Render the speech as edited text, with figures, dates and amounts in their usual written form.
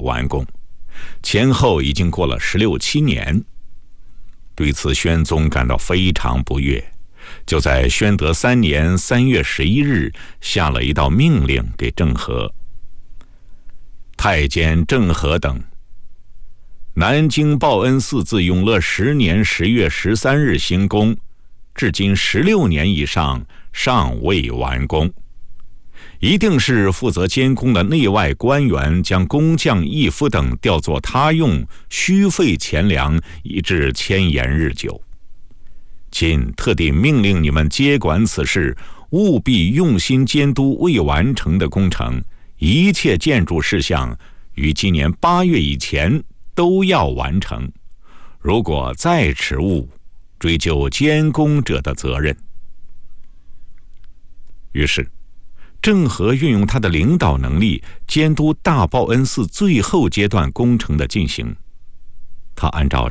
完工，前后已经过了16、17年。对此，宣宗感到非常不悦，就在宣德3年3月11日下了一道命令给郑和：太监郑和等，南京报恩寺自永乐10年10月13日兴工，至今16年以上，尚未完工。一定是负责监工的内外官员将工匠义夫等调作他用，虚费钱粮，以致迁延日久。今特地命令你们接管此事，务必用心监督未完成的工程，一切建筑事项于今年8月以前都要完成。如果再迟误，追究监工者的责任。于是郑和运用他的领导能力，监督大报恩寺最后阶段工程的进行。他按照